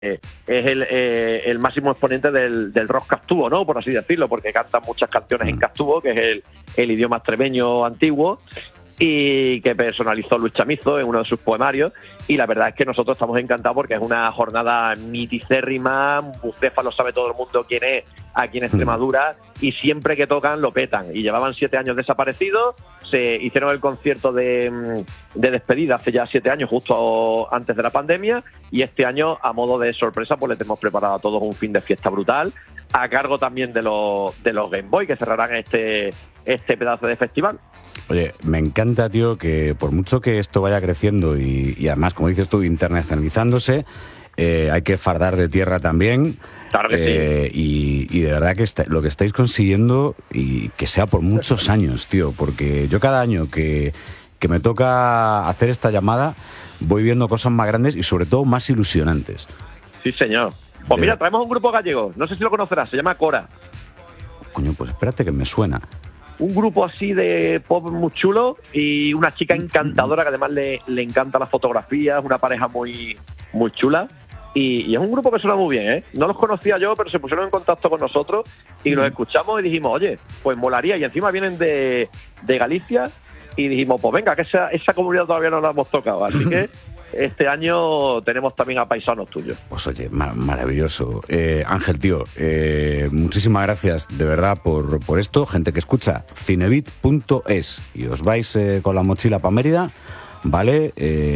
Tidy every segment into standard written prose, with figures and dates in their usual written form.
el máximo exponente del rock castuvo, ¿no? Por así decirlo, porque canta muchas canciones en castuvo, que es el idioma extremeño antiguo, y que personalizó Luis Chamizo en uno de sus poemarios, y la verdad es que nosotros estamos encantados porque es una jornada miticérrima. Bucefa lo sabe todo el mundo quién es aquí en Extremadura, y siempre que tocan lo petan, y llevaban 7 años desaparecidos. Se hicieron el concierto de despedida hace ya 7 años, justo antes de la pandemia, y este año, a modo de sorpresa, pues les hemos preparado a todos un fin de fiesta brutal, a cargo también de los Game Boy, que cerrarán este pedazo de festival. Oye, me encanta, tío, que por mucho que esto vaya creciendo y además, como dices tú, internacionalizándose, hay que fardar de tierra también. Claro que sí. Y de verdad que lo que estáis consiguiendo, y que sea por muchos años, tío, porque yo cada año que me toca hacer esta llamada voy viendo cosas más grandes y sobre todo más ilusionantes. Sí, señor. Pues mira, traemos un grupo gallego, no sé si lo conocerás, se llama Cora. Coño, pues espérate que me suena. Un grupo así de pop muy chulo y una chica encantadora que además le encanta la fotografía, es una pareja muy, muy chula. Y es un grupo que suena muy bien, ¿eh? No los conocía yo, pero se pusieron en contacto con nosotros y los escuchamos y dijimos, oye, pues molaría. Y encima vienen de Galicia y dijimos, pues venga, que esa comunidad todavía no la hemos tocado. Así que este año tenemos también a paisanos tuyos. Pues oye, maravilloso. Ángel, tío, muchísimas gracias de verdad por esto. Gente que escucha Cinebit.es y os vais con la mochila para Mérida, ¿vale?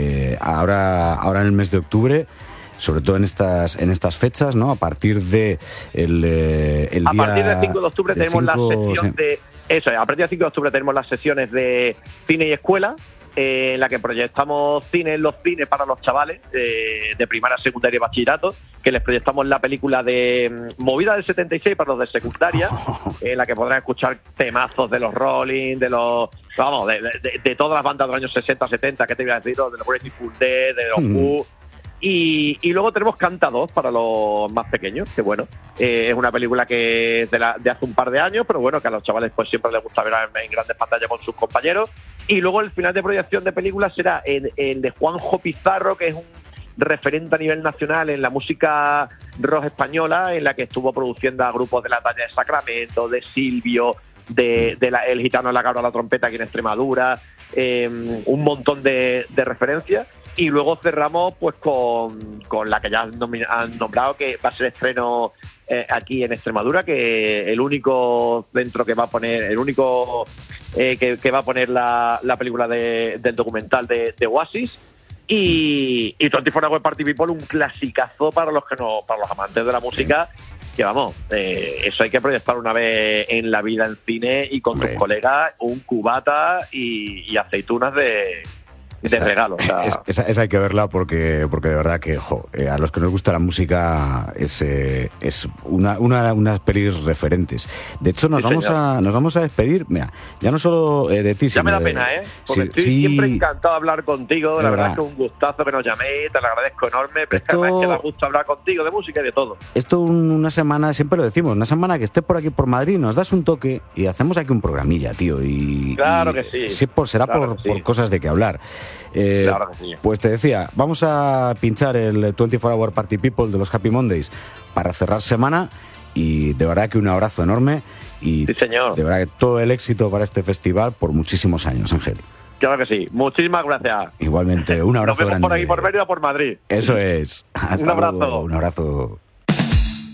Ahora en el mes de octubre, sobre todo en estas fechas, ¿no? A partir de a partir del 5 de octubre tenemos la sesión de... Eso es, a partir del 5 de octubre tenemos las sesiones de cine y escuela, en la que proyectamos cine en los cines para los chavales de primaria, secundaria y bachillerato, que les proyectamos la película de Movida del 76 para los de secundaria, en la que podrán escuchar temazos de los Rolling, de los... Vamos, de todas las bandas de los años 60, 70, ¿qué te iba a decir? De los Grateful Dead, de los Who... Y luego tenemos Canta 2 para los más pequeños, que bueno, es una película que es de hace un par de años, pero bueno, que a los chavales pues siempre les gusta ver en grandes pantallas con sus compañeros. Y luego el final de proyección de películas será el de Juanjo Pizarro, que es un referente a nivel nacional en la música rock española, en la que estuvo produciendo a grupos de la talla de Sacramento, de Silvio, el gitano de la cabra a la trompeta aquí en Extremadura, un montón de referencias. Y luego cerramos pues con la que ya han nombrado, que va a ser estreno aquí en Extremadura, que el único centro que va a poner, el único que va a poner la película del documental de Oasis. Y 24 Hour Party People, un clasicazo para los amantes de la música, que vamos, eso hay que proyectar una vez en la vida en cine y con tus colegas, un cubata y aceitunas de regalo. O sea, esa hay que verla porque de verdad que a los que nos gusta la música es unas pelis referentes. De hecho, nos vamos a despedir. Mira, ya no solo de ti, ya me da pena, porque estoy siempre encantado de hablar contigo. La verdad es que es un gustazo que nos llaméis, te lo agradezco enorme. Pero es que además que da gusto hablar contigo de música y de todo. Esto una semana, siempre lo decimos, una semana que estés por aquí por Madrid, nos das un toque y hacemos aquí un programilla, tío. Claro que sí. Será por cosas de que hablar. Claro que sí. Pues te decía, vamos a pinchar el 24 Hour Party People de los Happy Mondays para cerrar semana, y de verdad que un abrazo enorme y sí, señor. De verdad que todo el éxito para este festival por muchísimos años, Ángel. Claro que sí, muchísimas gracias. Igualmente, un abrazo grande. Nos vemos por aquí por Mérida, por Madrid. Eso es. Hasta un abrazo. Luego, un abrazo.